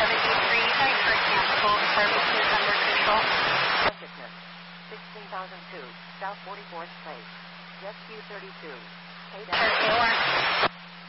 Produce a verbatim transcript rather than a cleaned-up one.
seventy-three by First Capital Services under control. Consciousness, sixteen thousand two, South forty-fourth Place, Jet Q thirty-two. Four.